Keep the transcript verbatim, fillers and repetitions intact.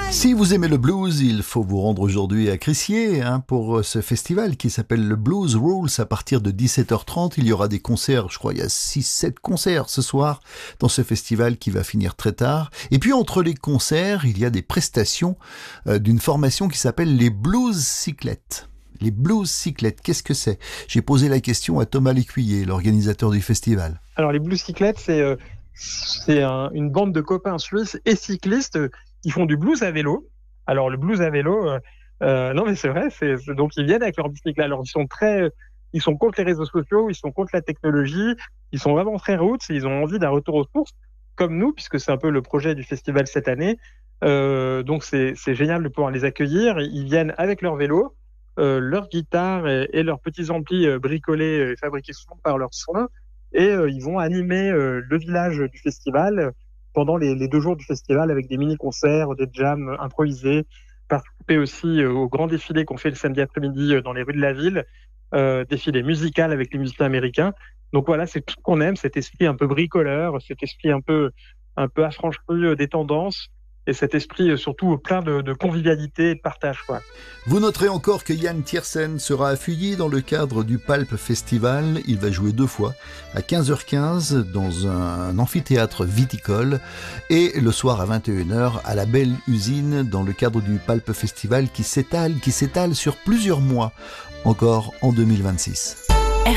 Si vous aimez le blues, il faut vous rendre aujourd'hui à Crissier hein, pour ce festival qui s'appelle le Blues Rules. À partir de dix-sept heures trente, il y aura des concerts, je crois il y a six sept concerts ce soir dans ce festival qui va finir très tard. Et puis entre les concerts, il y a des prestations euh, d'une formation qui s'appelle les Blues Cyclettes. Les Blues Cyclettes, qu'est-ce que c'est? J'ai posé la question à Thomas Lécuyer, l'organisateur du festival. Alors les Blues Cyclettes, c'est, euh, c'est un, une bande de copains suisses et cyclistes qui font du blues à vélo. Alors le blues à vélo, euh, euh, non mais c'est vrai, c'est, c'est, donc ils viennent avec leur bicyclette. Alors ils sont très, ils sont contre les réseaux sociaux, ils sont contre la technologie, ils sont vraiment très roots, ils ont envie d'un retour aux sources, comme nous, puisque c'est un peu le projet du festival cette année. Euh, donc c'est, c'est génial de pouvoir les accueillir. Ils viennent avec leur vélo, euh, leur guitare et, et leurs petits amplis euh, bricolés et fabriqués souvent par leurs soins, et euh, ils vont animer euh, le village du festival pendant les, les deux jours du festival avec des mini-concerts, des jams improvisés, participer aussi euh, au grand défilé qu'on fait le samedi après-midi euh, dans les rues de la ville, euh, défilé musical avec les musiciens américains. Donc voilà, c'est tout ce qu'on aime, cet esprit un peu bricoleur, cet esprit un peu, un peu affranchi euh, des tendances, et cet esprit euh, surtout plein de, de convivialité et de partage, quoi. Vous noterez encore que Yann Tiersen sera à Fuilly dans le cadre du Palp Festival. Il va jouer deux fois, à quinze heures quinze dans un amphithéâtre viticole et le soir à vingt et une heures à la Belle Usine dans le cadre du Palp Festival qui s'étale, qui s'étale sur plusieurs mois encore en deux mille vingt-six.